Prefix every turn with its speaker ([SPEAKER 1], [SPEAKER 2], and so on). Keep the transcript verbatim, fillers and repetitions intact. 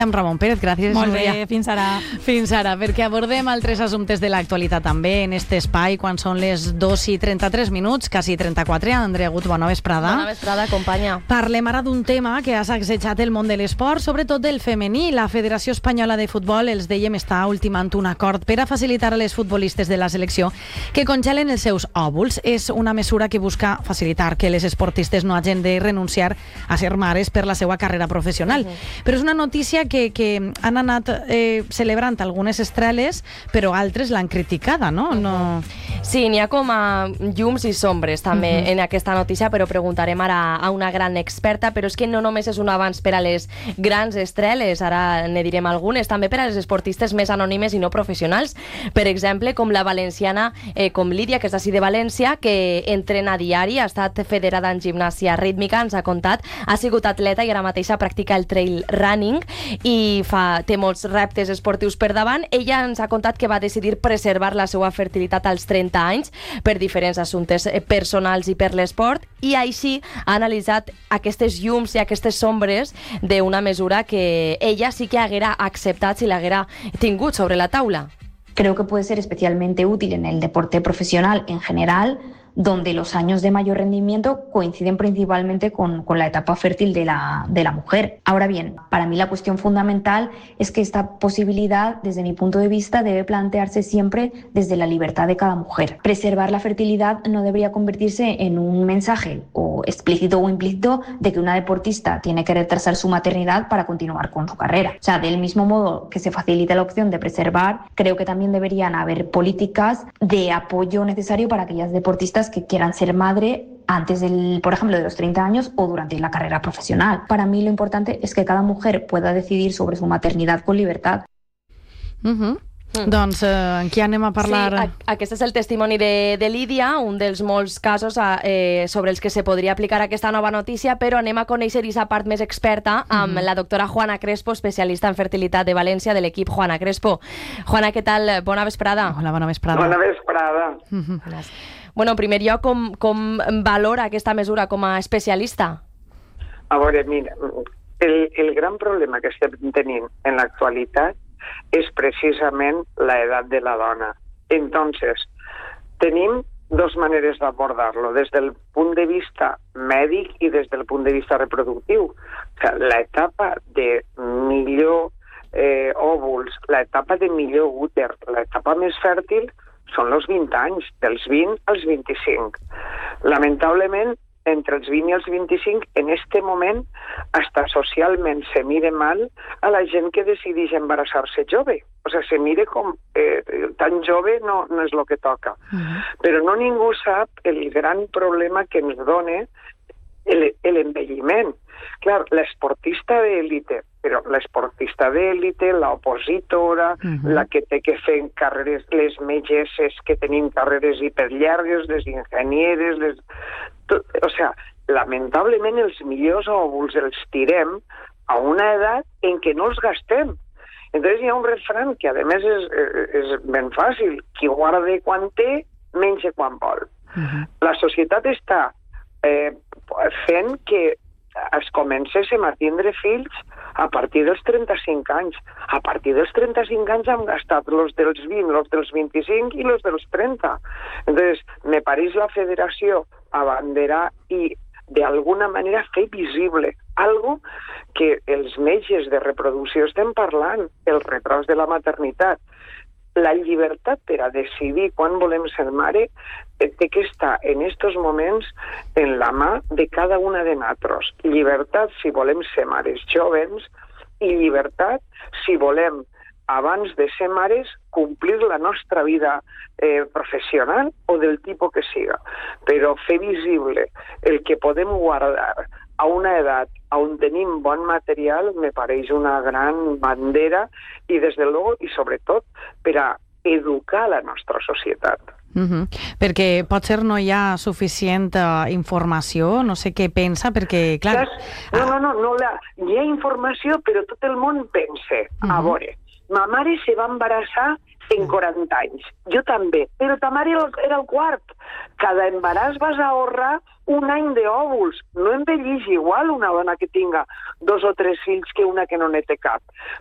[SPEAKER 1] amb Ramon Pérez, gràcies.
[SPEAKER 2] Molt bé, fins ara.
[SPEAKER 1] Fins ara, perquè abordem altres assumptes de l'actualitat també en este espai quan són les dos i trenta-tres minuts, quasi trenta-quatre. Andrea Gut, bona vesprada.
[SPEAKER 3] Bona vesprada, companya.
[SPEAKER 1] Parlem ara d'un tema que ha sacsejat el món de l'esport, sobretot del femení. La Federació Espanyola de Futbol, els dèiem, està ultimant un acord per a facilitar a les futbolistes de la selecció que congelen els seus òvuls. És una mesura que busca facilitar que les esportistes no hagin de renunciar a ser mares per la seva carrera professional. Uh-huh. Però és una notícia que, que han anat eh, celebrant algunes estreles, però altres l'han criticada, no? no...
[SPEAKER 3] Sí, n'hi ha com a llums i sombres també uh-huh. en aquesta notícia, però preguntarem ara a una gran experta, però és que no només és un avanç per a les grans estreles, ara ne direm algunes, també per a les esportistes més anònimes i no professionals, per exemple, com la valenciana, eh, com Lídia, que és d'ací de València, que entrena a diari, ha estat federada en gimnàsia rítmica, ens ha contat, ha sigut atleta i ara mateixa practica el trail running i fa, té molts reptes esportius per davant. Ella ens ha contat que va decidir preservar la seva fertilitat als trenta anys per diferents assumptes personals i per l'esport, i així ha analitzat aquestes llums i aquestes sombres d'una mesura que ella sí que haguera acceptat si l'haguera tingut sobre la taula.
[SPEAKER 4] Creo que puede ser especialmente útil en el deporte profesional en general, donde los años de mayor rendimiento coinciden principalmente con, con la etapa fértil de la, de la mujer. Ahora bien, para mí la cuestión fundamental es que esta posibilidad, desde mi punto de vista, debe plantearse siempre desde la libertad de cada mujer. Preservar la fertilidad no debería convertirse en un mensaje o explícito o implícito de que una deportista tiene que retrasar su maternidad para continuar con su carrera. O sea, del mismo modo que se facilita la opción de preservar, creo que también deberían haber políticas de apoyo necesario para aquellas deportistas que quieran ser madre antes del, por ejemplo, de los treinta años o durante la carrera profesional. Para mí lo importante es que cada mujer pueda decidir sobre su maternidad con libertad.
[SPEAKER 1] Uh-huh. Mm. Doncs eh, en qui anem a parlar?
[SPEAKER 3] Sí, a, aquest és el testimoni de, de Lídia, un dels molts casos eh, sobre els que se podria aplicar aquesta nova notícia, però anem a conèixer aquesta part més experta amb mm. la doctora Juana Crespo, especialista en fertilitat de València, de l'equip Juana Crespo. Juana, què tal? Bona vesprada.
[SPEAKER 1] Hola, bona vesprada.
[SPEAKER 5] Bona vesprada.
[SPEAKER 3] Mm-hmm. Bueno, en primer lloc, com, com valora aquesta mesura com a especialista?
[SPEAKER 5] A veure, mira, el, el gran problema que estem tenint en l'actualitat és precisament l'edat de la dona. Entonces, tenim dos maneres d'abordar-lo, des del punt de vista mèdic i des del punt de vista reproductiu. O sea, l'etapa de millor eh, òvuls, l'etapa de millor úter, l'etapa més fèrtil són els vint anys, dels vint als vint-i-cinc. Lamentablement, entre els vint i els vint-i-cinc, en este moment, hasta socialment se mire mal a la gent que decideix embarassar-se jove. O sigui, se mire com eh, tan jove no, no és el que toca. Uh-huh. Però no ningú sap el gran problema que ens dona l'envelliment. Clar, l'esportista d'élite, però l'esportista d'élite, l'opositora, uh-huh. la que té que fer carreres, les metgesses que tenim carreres hiperllargues, les enginyeres, les... Tot, o sigui, lamentablement els millors òvuls els tirem a una edat en què no els gastem. Entonces hi ha un refrán que a més és, és ben fàcil, qui guarda quan té, menja quan vol. Uh-huh. La societat està eh, fent que es comencéssim a tindre fills a partir dels trenta-cinc anys. A partir dels trenta-cinc anys hem gastat los dels vint, los dels vint-i-cinc i los dels trenta. Entonces, me pareix la federació abanderar i d'alguna manera fer visible algo que els metges de reproducció estem parlant, el retras de la maternitat. La llibertat per a decidir quan volem ser mare té que estar en estos moments en la mà de cada una de nosaltres. Llibertat si volem ser mares jovens i llibertat si volem, abans de ser mares, complir la nostra vida eh, professional o del tipus que siga. Però fer visible el que podem guardar a una edat on tenim bon material me pareix una gran bandera i, des de luego, i sobretot, per a educar la nostra societat.
[SPEAKER 1] Uh-huh. Perquè potser no hi ha suficient uh, informació, no sé què pensa, perquè, clar...
[SPEAKER 5] No, no, no, no la... hi ha informació, però tot el món pensa. Uh-huh. A veure, ma mare se va embarassar en quaranta anys. Jo també, però ta mare era el quart. Cada embaràs vas ahorrar un any d'òvuls. No envellix igual una dona que tinga dos o tres fills que una que no ne té cap.